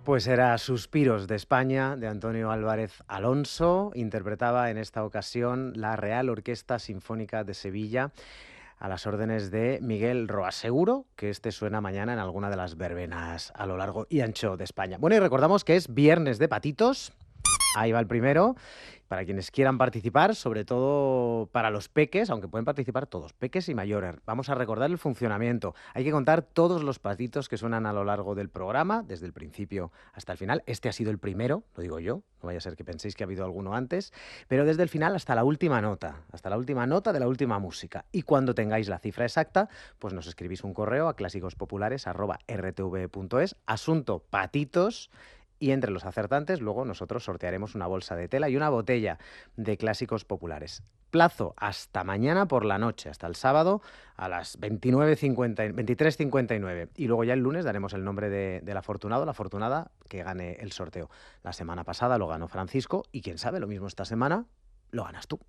Pues era Suspiros de España, de Antonio Álvarez Alonso. Interpretaba en esta ocasión la Real Orquesta Sinfónica de Sevilla a las órdenes de Miguel Roa. Seguro que este suena mañana en alguna de las verbenas a lo largo y ancho de España. Bueno, y recordamos que es Viernes de Patitos. Ahí va el primero. Para quienes quieran participar, sobre todo para los peques, aunque pueden participar todos, peques y mayores. Vamos a recordar el funcionamiento. Hay que contar todos los patitos que suenan a lo largo del programa, desde el principio hasta el final. Este ha sido el primero, lo digo yo, no vaya a ser que penséis que ha habido alguno antes, pero desde el final hasta la última nota de la última música. Y cuando tengáis la cifra exacta, pues nos escribís un correo a clásicospopulares@rtv.es, asunto patitos. Y entre los acertantes, luego nosotros sortearemos una bolsa de tela y una botella de clásicos populares. Plazo hasta mañana por la noche, hasta el sábado a las 23:59. Y luego ya el lunes daremos el nombre del afortunado, la afortunada que gane el sorteo. La semana pasada lo ganó Francisco y quién sabe, lo mismo esta semana lo ganas tú.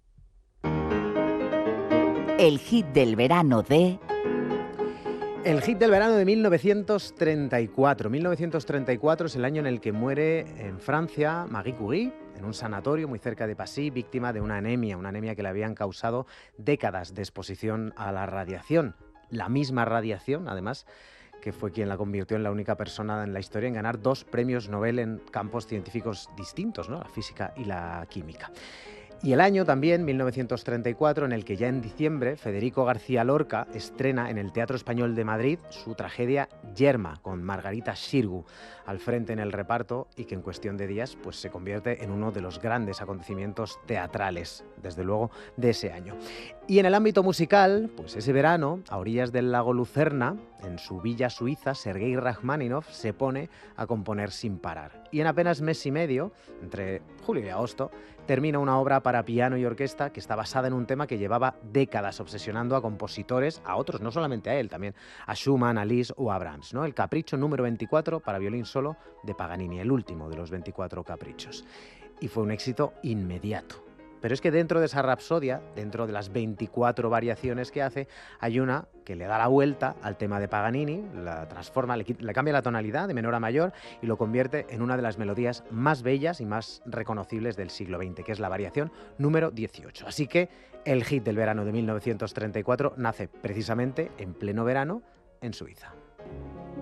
El hit del verano de... El hit del verano de 1934. 1934 es el año en el que muere en Francia Marie Curie, en un sanatorio muy cerca de Passy, víctima de una anemia que le habían causado décadas de exposición a la radiación. La misma radiación, además, que fue quien la convirtió en la única persona en la historia en ganar 2 premios Nobel en campos científicos distintos, ¿no? La física y la química. Y el año también, 1934, en el que ya en diciembre Federico García Lorca estrena en el Teatro Español de Madrid su tragedia Yerma, con Margarita Xirgu al frente en el reparto y que en cuestión de días pues, se convierte en uno de los grandes acontecimientos teatrales, desde luego, de ese año. Y en el ámbito musical, pues ese verano, a orillas del lago Lucerna, en su villa suiza, Sergei Rachmaninoff se pone a componer sin parar. Y en apenas mes y medio, entre julio y agosto, termina una obra para piano y orquesta que está basada en un tema que llevaba décadas obsesionando a compositores, a otros, no solamente a él, también a Schumann, a Liszt o a Brahms, ¿no? El Capricho número 24 para violín solo de Paganini, el último de los 24 caprichos. Y fue un éxito inmediato. Pero es que dentro de esa rapsodia, dentro de las 24 variaciones que hace, hay una que le da la vuelta al tema de Paganini, la transforma, le cambia la tonalidad de menor a mayor y lo convierte en una de las melodías más bellas y más reconocibles del siglo XX, que es la variación número 18. Así que el hit del verano de 1934 nace precisamente en pleno verano en Suiza.